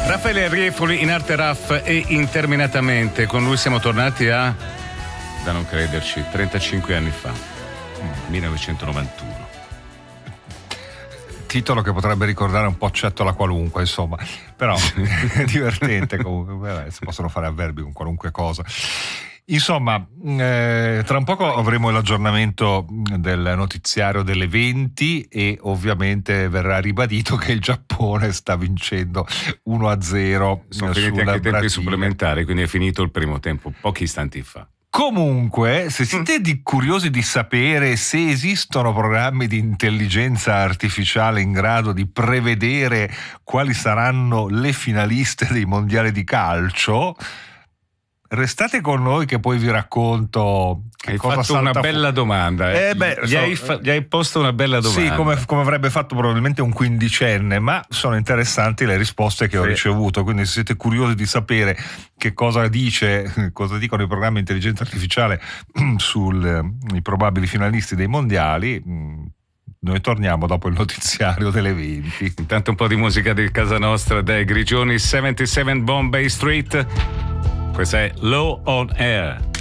Raffaele Riefoli in arte Raff e interminatamente. Con lui siamo tornati da non crederci, 35 anni fa, 1991. Titolo che potrebbe ricordare un po' Cettola qualunque, insomma, però è divertente comunque, si possono fare avverbi con qualunque cosa. Insomma, tra un poco avremo l'aggiornamento del notiziario delle 20 e ovviamente verrà ribadito che il Giappone sta vincendo 1-0. Sono finiti anche i tempi supplementari, quindi è finito il primo tempo pochi istanti fa. Comunque, se siete curiosi di sapere se esistono programmi di intelligenza artificiale in grado di prevedere quali saranno le finaliste dei mondiali di calcio, restate con noi che poi vi racconto che hai cosa fatto una bella domanda. Gli hai posto una bella domanda. Sì, come avrebbe fatto probabilmente un quindicenne, ma sono interessanti le risposte che ho ricevuto, quindi se siete curiosi di sapere che cosa dicono i programmi di intelligenza artificiale sui probabili finalisti dei mondiali, noi torniamo dopo il notiziario delle 20. Intanto un po' di musica di casa nostra dai Grigioni, 77 Bombay Street. Questa è Low on Air.